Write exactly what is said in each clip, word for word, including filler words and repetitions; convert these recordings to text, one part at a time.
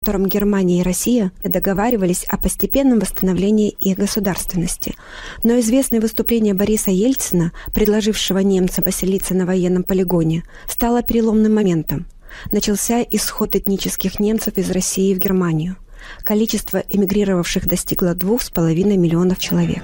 в котором Германия и Россия договаривались о постепенном восстановлении их государственности. Но известное выступление Бориса Ельцина, предложившего немцам поселиться на военном полигоне, стало переломным моментом. Начался исход этнических немцев из России в Германию. Количество эмигрировавших достигло двух с половиной миллионов человек.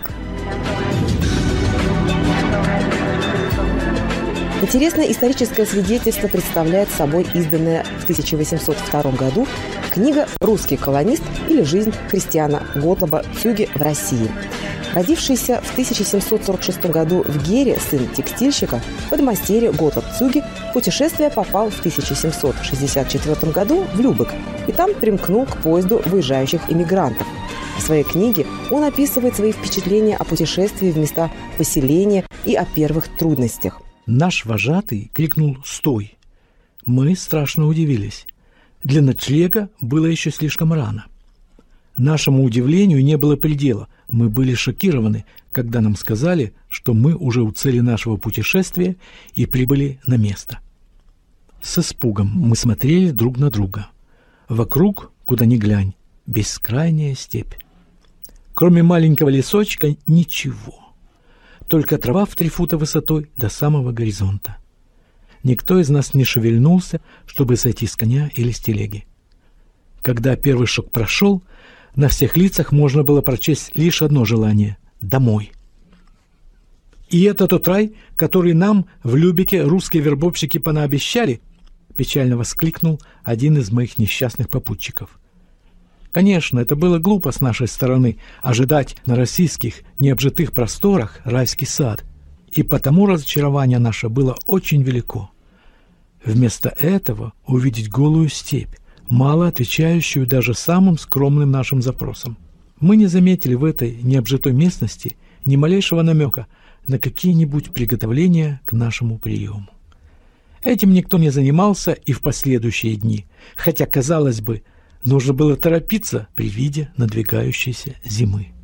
Интересное историческое свидетельство представляет собой изданная в тысяча восемьсот втором году книга «Русский колонист» или «Жизнь христиана Готлоба Цюге в России». Родившийся в тысяча семьсот сорок шестом году в Гере сын текстильщика, подмастерье Готлоб Цюге в путешествие попал в тысяча семьсот шестьдесят четвёртом году в Любек и там примкнул к поезду выезжающих иммигрантов. В своей книге он описывает свои впечатления о путешествии в места поселения и о первых трудностях. Наш вожатый крикнул «Стой!». Мы страшно удивились. Для ночлега было еще слишком рано. Нашему удивлению не было предела. Мы были шокированы, когда нам сказали, что мы уже у цели нашего путешествия и прибыли на место. С испугом мы смотрели друг на друга. Вокруг, куда ни глянь, бескрайняя степь. Кроме маленького лесочка ничего. Только трава в три фута высотой до самого горизонта. Никто из нас не шевельнулся, чтобы сойти с коня или с телеги. Когда первый шок прошел, на всех лицах можно было прочесть лишь одно желание – домой. «И это тот рай, который нам в Любеке русские вербовщики понаобещали?» – печально воскликнул один из моих несчастных попутчиков. Конечно, это было глупо с нашей стороны ожидать на российских необжитых просторах райский сад, и потому разочарование наше было очень велико. Вместо этого увидеть голую степь, мало отвечающую даже самым скромным нашим запросам. Мы не заметили в этой необжитой местности ни малейшего намека на какие-нибудь приготовления к нашему приему. Этим никто не занимался и в последующие дни, хотя, казалось бы, нужно было торопиться при виде надвигающейся зимы.